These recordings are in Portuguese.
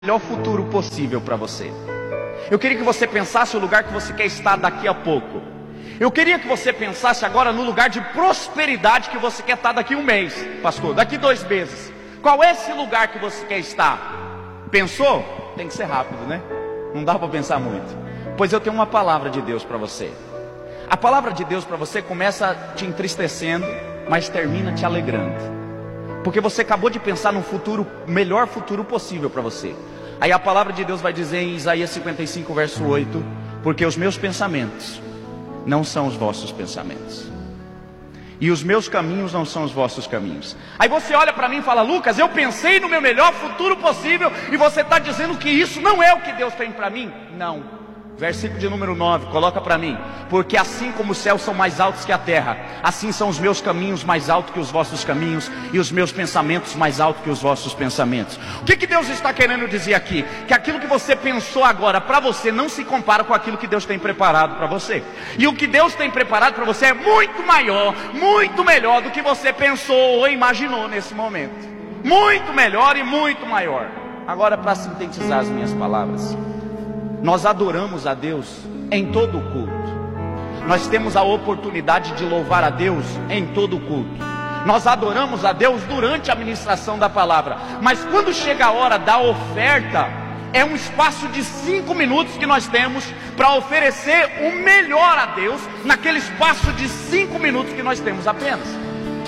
melhor futuro possível para você. Eu queria que você pensasse o lugar que você quer estar daqui a pouco. Eu queria que você pensasse agora no lugar de prosperidade que você quer estar daqui a um mês, pastor, daqui 2 meses. Qual é esse lugar que você quer estar? Pensou? Tem que ser rápido, né? Não dá para pensar muito. Pois eu tenho uma palavra de Deus para você. A palavra de Deus para você começa te entristecendo, mas termina te alegrando. Porque você acabou de pensar no futuro, melhor futuro possível para você. Aí a palavra de Deus vai dizer em Isaías 55, verso 8: porque os meus pensamentos não são os vossos pensamentos, e os meus caminhos não são os vossos caminhos. Aí você olha para mim e fala: Lucas, eu pensei no meu melhor futuro possível, e você está dizendo que isso não é o que Deus tem para mim? Não. Versículo de número 9, coloca para mim: porque assim como os céus são mais altos que a terra, assim são os meus caminhos mais altos que os vossos caminhos, e os meus pensamentos mais altos que os vossos pensamentos. O que Deus está querendo dizer aqui? Que aquilo que você pensou agora para você não se compara com aquilo que Deus tem preparado para você. E o que Deus tem preparado para você é muito maior, muito melhor do que você pensou ou imaginou nesse momento. Muito melhor e muito maior. Agora, para sintetizar as minhas palavras, nós adoramos a Deus em todo o culto. Nós temos a oportunidade de louvar a Deus em todo o culto. Nós adoramos a Deus durante a ministração da palavra. Mas quando chega a hora da oferta, é um espaço de 5 minutos que nós temos para oferecer o melhor a Deus, naquele espaço de 5 minutos que nós temos apenas.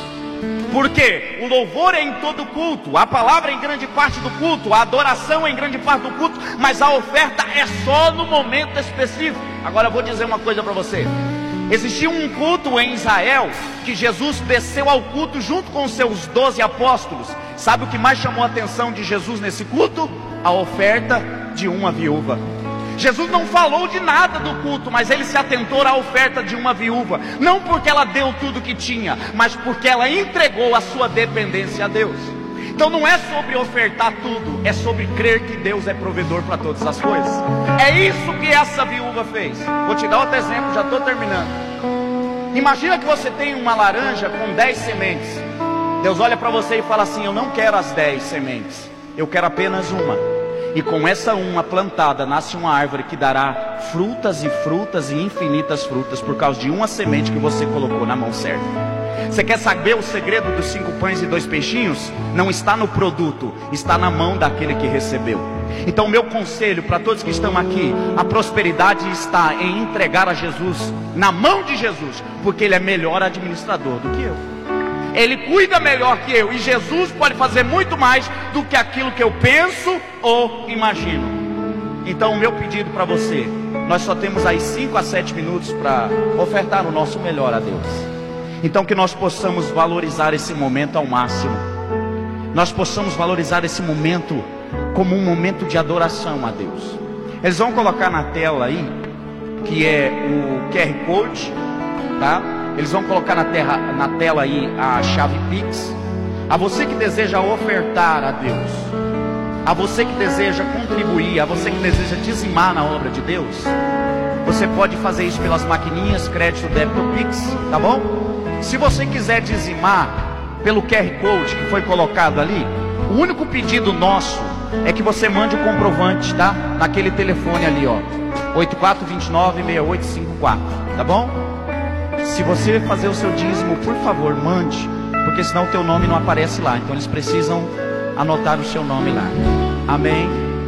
Porque o louvor é em todo o culto, a palavra é em grande parte do culto, a adoração é em grande parte do culto, mas a oferta é só no momento específico. Agora eu vou dizer uma coisa para você. Existia um culto em Israel, que Jesus desceu ao culto junto com os seus 12 apóstolos. Sabe o que mais chamou a atenção de Jesus nesse culto? A oferta de uma viúva. Jesus não falou de nada do culto, mas ele se atentou à oferta de uma viúva. Não porque ela deu tudo que tinha, mas porque ela entregou a sua dependência a Deus. Então não é sobre ofertar tudo, é sobre crer que Deus é provedor para todas as coisas. É isso que essa viúva fez. Vou te dar outro exemplo, já estou terminando. Imagina que você tem uma laranja com 10 sementes. Deus olha para você e fala assim: eu não quero as 10 sementes, eu quero apenas uma. E com essa uma plantada nasce uma árvore que dará frutas e frutas e infinitas frutas, por causa de uma semente que você colocou na mão certa. Você quer saber o segredo dos 5 pães e 2 peixinhos? Não está no produto, está na mão daquele que recebeu. Então meu conselho para todos que estão aqui: a prosperidade está em entregar a Jesus, na mão de Jesus, porque Ele é melhor administrador do que eu. Ele cuida melhor que eu, e Jesus pode fazer muito mais do que aquilo que eu penso ou imagino. Então o meu pedido para você: nós só temos aí 5 a 7 minutos para ofertar o nosso melhor a Deus. Então que nós possamos valorizar esse momento ao máximo. Nós possamos valorizar esse momento como um momento de adoração a Deus. Eles vão colocar na tela aí, que é o QR Code, tá? Eles vão colocar na tela aí a chave Pix. A você que deseja ofertar a Deus, a você que deseja contribuir, a você que deseja dizimar na obra de Deus, você pode fazer isso pelas maquininhas, crédito, débito, Pix, tá bom? Se você quiser dizimar pelo QR Code que foi colocado ali, o único pedido nosso é que você mande o comprovante, tá? Naquele telefone ali, ó, 8429-6854, tá bom? Se você fazer o seu dízimo, por favor, mande, porque senão o teu nome não aparece lá. Então eles precisam anotar o seu nome lá. Amém?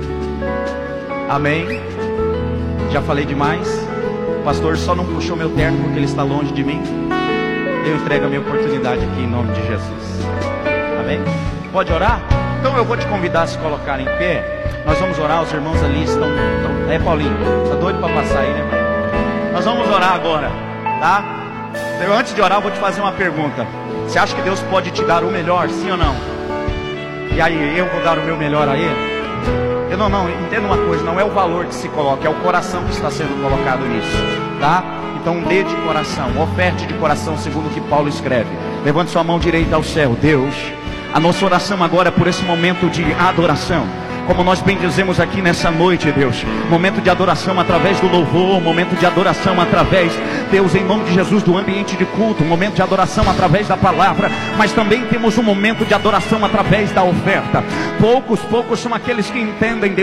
Amém? Já falei demais? O pastor só não puxou meu terno porque ele está longe de mim. Eu entrego a minha oportunidade aqui em nome de Jesus. Amém? Pode orar? Então eu vou te convidar a se colocar em pé. Nós vamos orar, os irmãos ali estão... Paulinho, tá doido para passar aí, né, mãe? Nós vamos orar agora, tá? Antes de orar, eu vou te fazer uma pergunta. Você acha que Deus pode te dar o melhor, sim ou não? E aí, eu vou dar o meu melhor a Ele? Não, entenda uma coisa, não é o valor que se coloca, é o coração que está sendo colocado nisso, tá? Então dê de coração, oferte de coração, segundo o que Paulo escreve. Levante sua mão direita ao céu. Deus, a nossa oração agora é por esse momento de adoração. como nós bendizemos aqui nessa noite, Deus. Momento de adoração através do louvor, momento de adoração através, Deus, em nome de Jesus, do ambiente de culto, momento de adoração através da palavra, mas também temos um momento de adoração através da oferta. Poucos são aqueles que entendem, Deus,